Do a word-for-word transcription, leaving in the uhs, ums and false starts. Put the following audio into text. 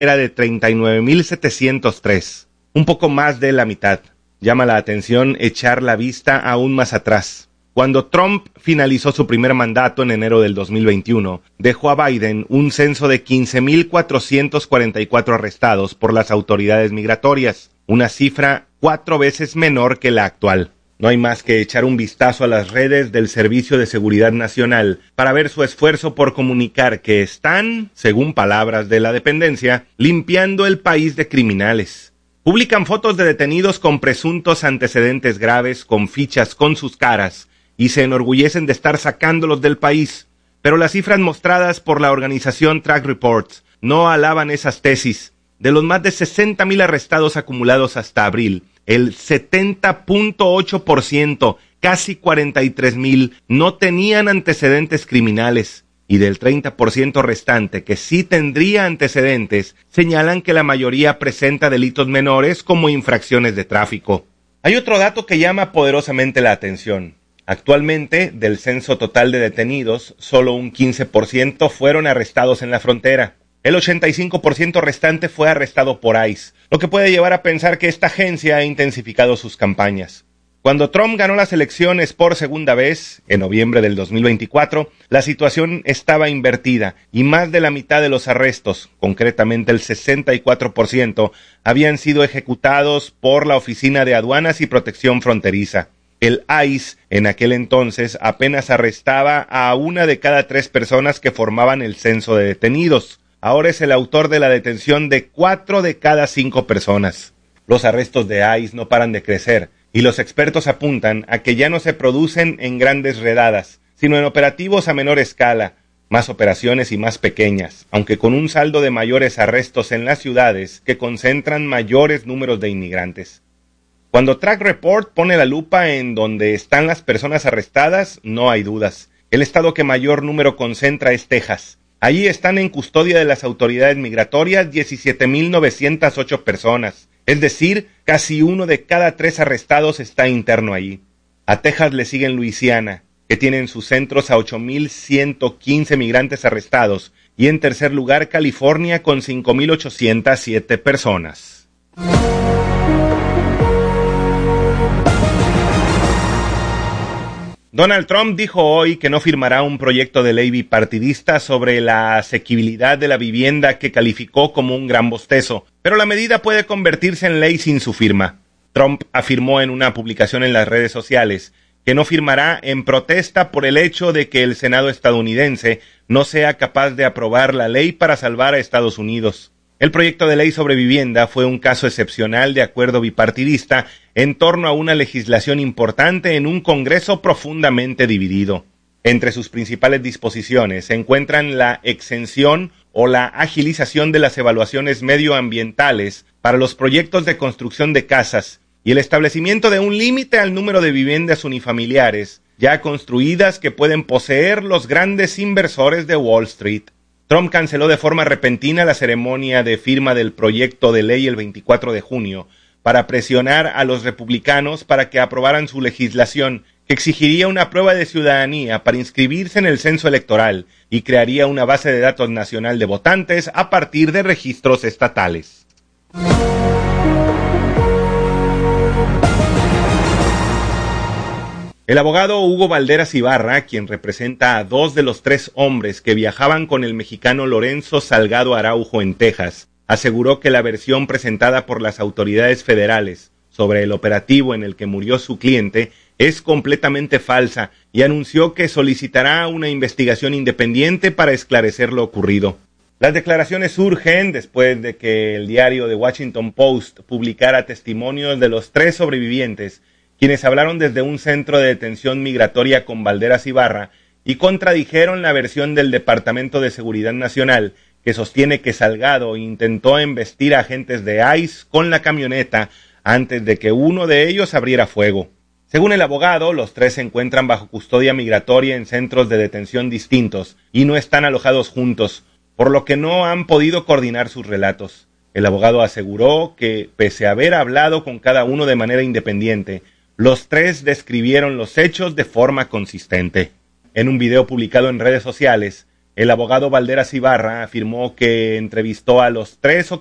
era de treinta y nueve mil setecientos tres, un poco más de la mitad. Llama la atención echar la vista aún más atrás. Cuando Trump finalizó su primer mandato en enero del dos mil veintiuno, dejó a Biden un censo de quince mil cuatrocientos cuarenta y cuatro arrestados por las autoridades migratorias, una cifra cuatro veces menor que la actual. No hay más que echar un vistazo a las redes del Servicio de Seguridad Nacional para ver su esfuerzo por comunicar que están, según palabras de la dependencia, limpiando el país de criminales. Publican fotos de detenidos con presuntos antecedentes graves con fichas con sus caras y se enorgullecen de estar sacándolos del país, pero las cifras mostradas por la organización Track Reports no alaban esas tesis. De los más de sesenta mil arrestados acumulados hasta abril, el setenta punto ocho por ciento, casi cuarenta y tres mil, no tenían antecedentes criminales, y del treinta por ciento restante que sí tendría antecedentes, señalan que la mayoría presenta delitos menores como infracciones de tráfico. Hay otro dato que llama poderosamente la atención. Actualmente, del censo total de detenidos, solo un quince por ciento fueron arrestados en la frontera. El ochenta y cinco por ciento restante fue arrestado por ICE, lo que puede llevar a pensar que esta agencia ha intensificado sus campañas. Cuando Trump ganó las elecciones por segunda vez, en noviembre del dos mil veinticuatro, la situación estaba invertida y más de la mitad de los arrestos, concretamente el sesenta y cuatro por ciento, habían sido ejecutados por la Oficina de Aduanas y Protección Fronteriza. El ICE, en aquel entonces, apenas arrestaba a una de cada tres personas que formaban el censo de detenidos. Ahora es el autor de la detención de cuatro de cada cinco personas. Los arrestos de ICE no paran de crecer, y los expertos apuntan a que ya no se producen en grandes redadas, sino en operativos a menor escala, más operaciones y más pequeñas, aunque con un saldo de mayores arrestos en las ciudades que concentran mayores números de inmigrantes. Cuando Track Report pone la lupa en donde están las personas arrestadas, no hay dudas. El estado que mayor número concentra es Texas. Allí están en custodia de las autoridades migratorias diecisiete mil novecientas ocho personas. Es decir, casi uno de cada tres arrestados está interno allí. A Texas le siguen Luisiana, que tiene en sus centros a ocho mil ciento quince migrantes arrestados, y en tercer lugar California con cinco mil ochocientas siete personas. Donald Trump dijo hoy que no firmará un proyecto de ley bipartidista sobre la asequibilidad de la vivienda que calificó como un gran bostezo, pero la medida puede convertirse en ley sin su firma. Trump afirmó en una publicación en las redes sociales que no firmará en protesta por el hecho de que el Senado estadounidense no sea capaz de aprobar la ley para salvar a Estados Unidos. El proyecto de ley sobre vivienda fue un caso excepcional de acuerdo bipartidista en torno a una legislación importante en un Congreso profundamente dividido. Entre sus principales disposiciones se encuentran la exención o la agilización de las evaluaciones medioambientales para los proyectos de construcción de casas y el establecimiento de un límite al número de viviendas unifamiliares ya construidas que pueden poseer los grandes inversores de Wall Street. Trump canceló de forma repentina la ceremonia de firma del proyecto de ley el veinticuatro de junio para presionar a los republicanos para que aprobaran su legislación que exigiría una prueba de ciudadanía para inscribirse en el censo electoral y crearía una base de datos nacional de votantes a partir de registros estatales. El abogado Hugo Valderas Ibarra, quien representa a dos de los tres hombres que viajaban con el mexicano Lorenzo Salgado Araujo en Texas, aseguró que la versión presentada por las autoridades federales sobre el operativo en el que murió su cliente es completamente falsa y anunció que solicitará una investigación independiente para esclarecer lo ocurrido. Las declaraciones surgen después de que el diario The Washington Post publicara testimonios de los tres sobrevivientes, quienes hablaron desde un centro de detención migratoria con Valderas Ibarra y contradijeron la versión del Departamento de Seguridad Nacional, que sostiene que Salgado intentó embestir a agentes de ICE con la camioneta antes de que uno de ellos abriera fuego. Según el abogado, los tres se encuentran bajo custodia migratoria en centros de detención distintos y no están alojados juntos, por lo que no han podido coordinar sus relatos. El abogado aseguró que, pese a haber hablado con cada uno de manera independiente, los tres describieron los hechos de forma consistente. En un video publicado en redes sociales, El abogado Valderas Ibarra afirmó que entrevistó a los tres o